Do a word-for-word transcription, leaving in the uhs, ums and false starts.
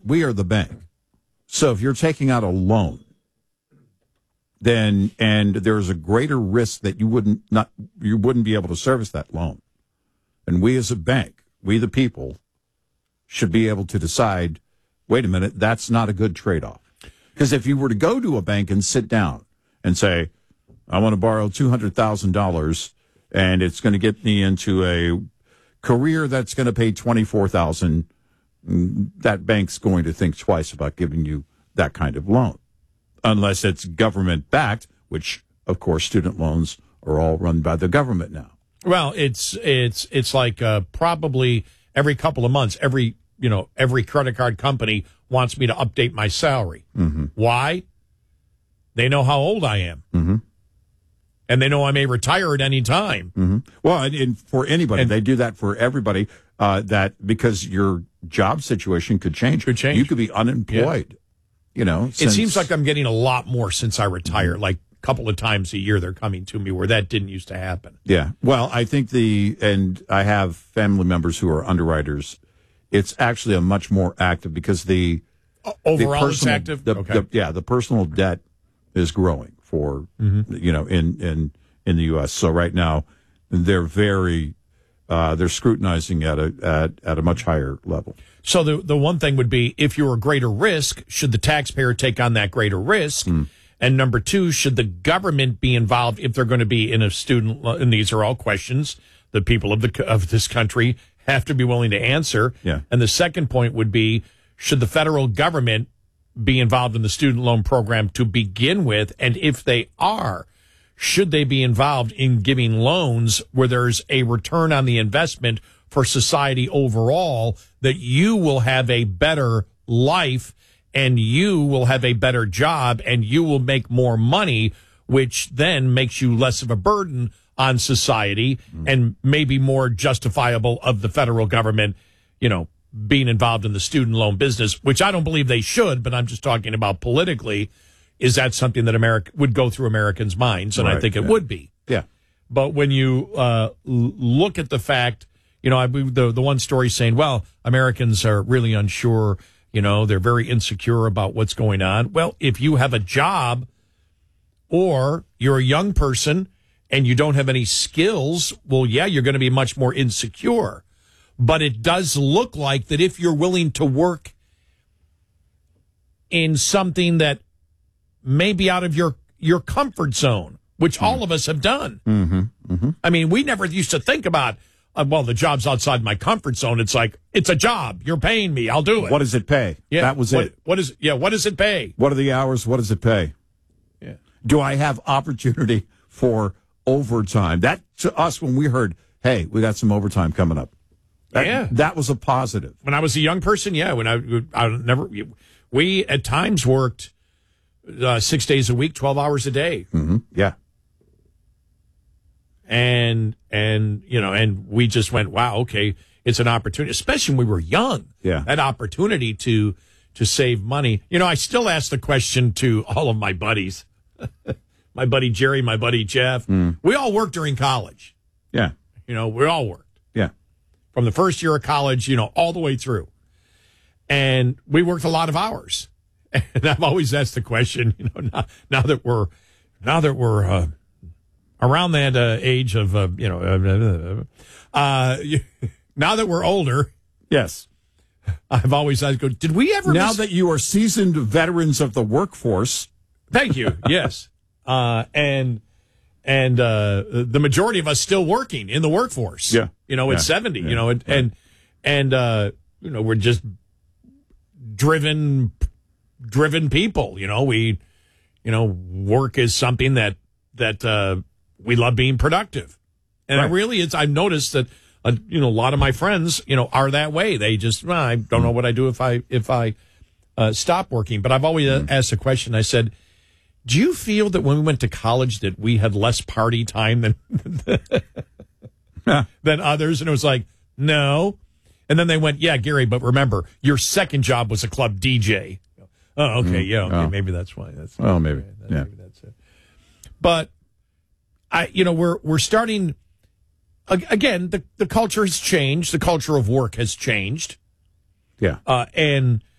we are the bank. So if you're taking out a loan, then and there's a greater risk that you wouldn't not you wouldn't be able to service that loan. And we as a bank, we the people, should be able to decide, wait a minute, that's not a good trade-off. Because if you were to go to a bank and sit down and say, I want to borrow two hundred thousand dollars and it's going to get me into a career that's going to pay twenty-four thousand dollars, that bank's going to think twice about giving you that kind of loan. Unless it's government-backed, which, of course, student loans are all run by the government now. Well, it's it's it's like uh, probably every couple of months, every you know every credit card company wants me to update my salary. Mm-hmm. Why? They know how old I am, mm-hmm. and they know I may retire at any time. Mm-hmm. Well, and, and for anybody, and, they do that for everybody. Uh, that because your job situation could change. Could change. You could be unemployed. Yeah. You know, it since, seems like I'm getting a lot more since I retired. Mm-hmm. Like a couple of times a year, they're coming to me where that didn't used to happen. Yeah. Well, I think the and I have family members who are underwriters. It's actually a much more active because the uh, overall the personal, it's active. The, okay. the, yeah, the personal debt is growing for mm-hmm. you know in in in the U S. So right now they're very uh, they're scrutinizing at a at at a much higher level. So the the one thing would be, if you're a greater risk, should the taxpayer take on that greater risk? Mm. And number two, should the government be involved if they're going to be in a student? And these are all questions the people of the of this country have to be willing to answer. Yeah. And the second point would be, should the federal government be involved in the student loan program to begin with? And if they are, should they be involved in giving loans where there's a return on the investment for society overall, that you will have a better life and you will have a better job and you will make more money, which then makes you less of a burden on society mm. and maybe more justifiable of the federal government, you know, being involved in the student loan business, which I don't believe they should, but I'm just talking about politically. Is that something that America would go through Americans' minds? And right, I think it yeah. would be. Yeah. But when you uh, look at the fact, you know, I, the the one story saying, well, Americans are really unsure, you know, they're very insecure about what's going on. Well, if you have a job or you're a young person and you don't have any skills, well, yeah, you're going to be much more insecure. But it does look like that if you're willing to work in something that may be out of your, your comfort zone, which mm. all of us have done. Mm-hmm. Mm-hmm. I mean, we never used to think about, uh, well, the job's outside my comfort zone. It's like, it's a job. You're paying me. I'll do it. What does it pay? Yeah, that was what, it. What is, yeah, what does it pay? What are the hours? What does it pay? Yeah. Do I have opportunity for overtime? That, to us, when we heard, hey, we got some overtime coming up. That, yeah. That was a positive. When I was a young person, yeah. When I, I never, we at times worked uh, six days a week, twelve hours a day. Mm-hmm. Yeah. And, and, you know, and we just went, wow, okay, it's an opportunity, especially when we were young. Yeah. That opportunity to, to save money. You know, I still ask the question to all of my buddies, my buddy Jerry, my buddy Jeff. Mm. We all worked during college. Yeah. You know, we all worked. Yeah. From the first year of college, you know, all the way through. And we worked a lot of hours. And I've always asked the question, you know, now, now that we're, now that we're, uh, around that uh, age of, uh, you know, uh, uh, now that we're older, yes, I've always asked, go, did we ever now miss- that you are seasoned veterans of the workforce? Thank you. Yes. Uh, and, and, uh, the majority of us still working in the workforce. Yeah. You know, at yeah. seventy, yeah. you know, and, right. and, and, uh, you know, we're just driven, driven people, you know, we, you know, work is something that, that, uh, we love being productive. And right. it really is. I've noticed that, uh, you know, a lot of my friends, you know, are that way. They just, well, I don't know what I do if I, if I, uh, stop working. But I've always mm. asked the question. I said, do you feel that when we went to college that we had less party time than, than others? And it was like, no. And then they went, yeah, Gary, but remember, your second job was a club D J. Oh, okay. Mm. Yeah. Okay. Oh. Maybe that's why. That's well, maybe. Right. That, yeah. Maybe that's it. But I, you know, we're, we're starting again, the, the culture has changed. The culture of work has changed. Yeah. Uh, and,